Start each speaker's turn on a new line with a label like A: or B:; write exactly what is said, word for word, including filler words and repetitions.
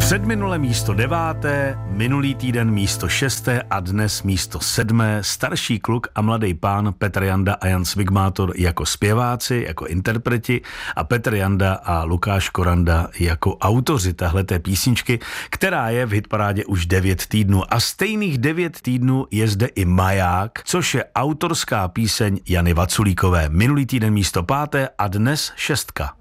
A: Předminule místo deváté, minulý týden místo šesté a dnes místo sedmé. Starší kluk a mladý pán Petr Janda a Jan Svigmátor jako zpěváci, jako interpreti a Petr Janda a Lukáš Koranda jako autoři tahleté písničky, která je v hitparádě už devět týdnů. A stejných devět týdnů je zde i Maják, což je autorská píseň Jany Vaculíkové. Minulý týden místo páté a dnes šestka.